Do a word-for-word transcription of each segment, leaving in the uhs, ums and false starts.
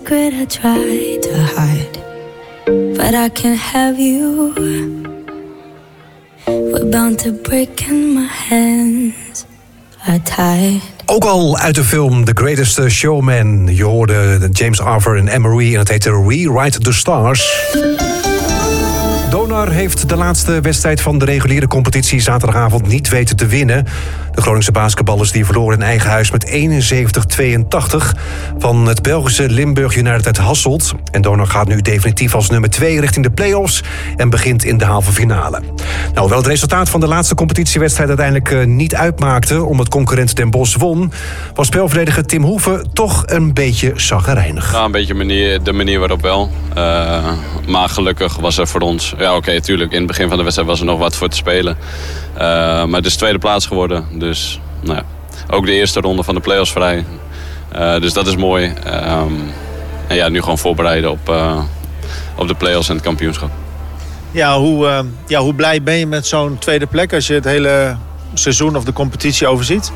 secret I try to hide, but I can't have you. We're bound to break and my hands are tied. Ook al uit de film The Greatest Showman. Je hoorde James Arthur en Anne-Marie en het heette Rewrite the Stars. Donar heeft de laatste wedstrijd van de reguliere competitie zaterdagavond niet weten te winnen. De Groningse basketballers die verloren in eigen huis met eenenzeventig tweeëntachtig van het Belgische Limburg United uit Hasselt. En Donar gaat nu definitief als nummer twee richting de play-offs en begint in de halve finale. Nou, hoewel het resultaat van de laatste competitiewedstrijd uiteindelijk uh, niet uitmaakte omdat concurrent Den Bosch won, was spelverdediger Tim Hoeven toch een beetje chagrijnig. Ja, een beetje manier, de manier waarop wel. Uh, maar gelukkig was er voor ons... Ja, oké, okay, natuurlijk. In het begin van de wedstrijd was er nog wat voor te spelen. Uh, maar het is tweede plaats geworden. Dus nou ja, ook de eerste ronde van de play-offs vrij. Uh, dus dat is mooi. Um, en ja, nu gewoon voorbereiden op, uh, op de play-offs en het kampioenschap. Ja, hoe, uh, ja, hoe blij ben je met zo'n tweede plek als je het hele seizoen of de competitie overziet?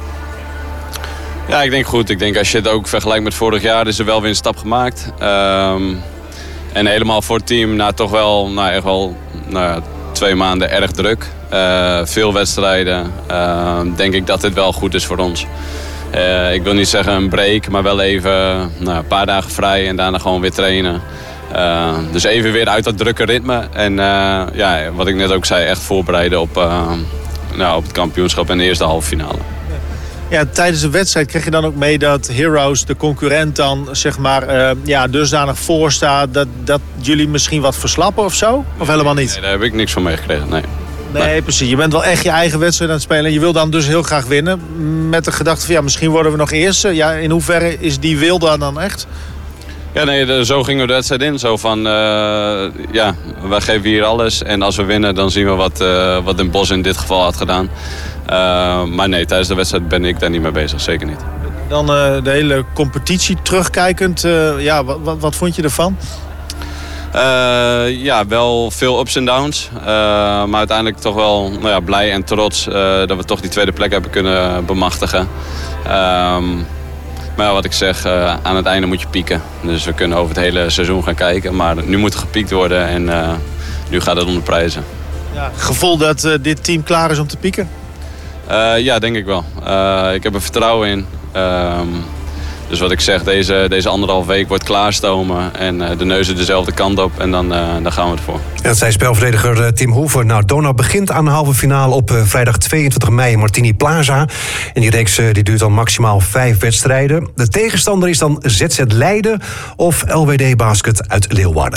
Ja, ik denk goed. Ik denk als je het ook vergelijkt met vorig jaar is er wel weer een stap gemaakt. Um, en helemaal voor het team, nou toch wel, nou, echt wel nou, twee maanden erg druk. Uh, veel wedstrijden. Uh, denk ik dat dit wel goed is voor ons. Uh, ik wil niet zeggen een break, maar wel even nou, een paar dagen vrij en daarna gewoon weer trainen. Uh, dus even weer uit dat drukke ritme. En uh, ja, wat ik net ook zei, echt voorbereiden op, uh, nou, op het kampioenschap en de eerste halve finale. Ja, tijdens de wedstrijd kreeg je dan ook mee dat Heroes, de concurrent, dan zeg maar uh, ja, dusdanig voor staat dat, dat jullie misschien wat verslappen of zo? Of helemaal niet? Nee, daar heb ik niks van meegekregen, nee. Nee, nee, precies. Je bent wel echt je eigen wedstrijd aan het spelen. En je wil dan dus heel graag winnen. Met de gedachte van ja, misschien worden we nog eerste. Ja, in hoeverre is die wil daar dan echt? Ja, nee, de, zo gingen we de wedstrijd in. Zo van, uh, ja, wij geven hier alles. En als we winnen, dan zien we wat, uh, wat Den Bosch in dit geval had gedaan. Uh, maar nee, tijdens de wedstrijd ben ik daar niet mee bezig. Zeker niet. Dan uh, de hele competitie terugkijkend. Uh, ja, wat, wat, wat vond je ervan? Uh, ja, wel veel ups en downs. Uh, maar uiteindelijk toch wel nou ja, blij en trots uh, dat we toch die tweede plek hebben kunnen bemachtigen. Um, maar ja, wat ik zeg, uh, aan het einde moet je pieken. Dus we kunnen over het hele seizoen gaan kijken. Maar nu moet er gepiekt worden en uh, nu gaat het om de prijzen. Ja, gevoel dat uh, dit team klaar is om te pieken? Uh, ja, denk ik wel. Uh, ik heb er vertrouwen in. Um, dus wat ik zeg, deze, deze anderhalf week wordt klaarstomen. En uh, de neuzen dezelfde kant op. En dan, uh, dan gaan we ervoor. Ja, dat zei spelverdediger uh, Tim Hoeven. Nou, Donar begint aan de halve finale op uh, vrijdag tweeëntwintig mei in Martini Plaza. En die reeks uh, die duurt dan maximaal vijf wedstrijden. De tegenstander is dan Z Z Leiden of L W D Basket uit Leeuwarden.